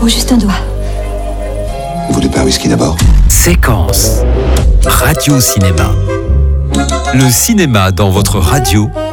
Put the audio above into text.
juste un doigt. Vous voulez pas un whisky d'abord? Séquence Radio Cinéma. Le cinéma dans votre radio